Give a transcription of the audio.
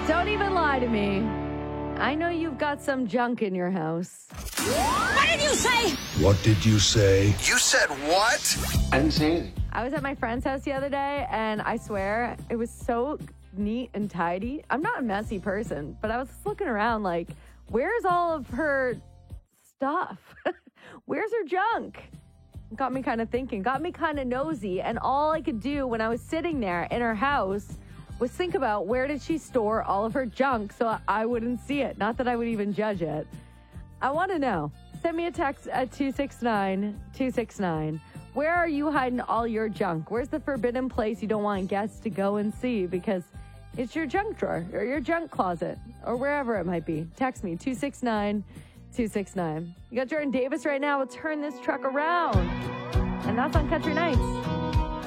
Don't even lie to me. I know you've got some junk in your house. What did you say? What did you say? You said what? I didn't say anything. I was at my friend's house the other day, and I swear it was so neat and tidy. I'm not a messy person, but I was looking around like, where's all of her stuff? Where's her junk? Got me kind of thinking, got me kind of nosy, and all I could do when I was sitting there in her house was think about where did she store all of her junk so I wouldn't see it. Not that I would even judge it. I want to know. Send me a text at 269-269. Where are you hiding all your junk? Where's the forbidden place you don't want guests to go and see because it's your junk drawer or your junk closet or wherever it might be? Text me, 269-269. You got Jordan Davis right now. We'll turn this truck around. And that's on Country Nights.